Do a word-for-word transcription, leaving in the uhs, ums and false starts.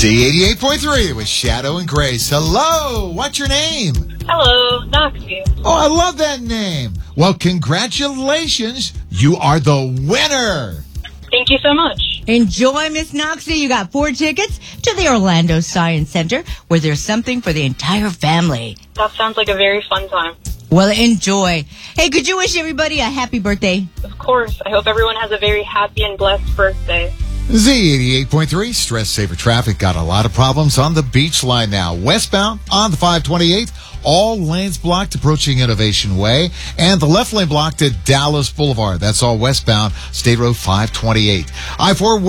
Z eighty-eight point three with Shadow and Grace. Hello, what's your name? Hello, Noxie. Oh, I love that name. Well, congratulations. You are the winner. Thank you so much. Enjoy, Miss Noxie. You got four tickets to the Orlando Science Center, where there's something for the entire family. That sounds like a very fun time. Well, enjoy. Hey, could you wish everybody a happy birthday? Of course. I hope everyone has a very happy and blessed birthday. Z eighty-eight point three, Stress Saver Traffic got a lot of problems on the beach line now. Westbound on the five twenty-eight, all lanes blocked approaching Innovation Way, and the left lane blocked at Dallas Boulevard. That's all westbound, State Road five twenty-eight. I four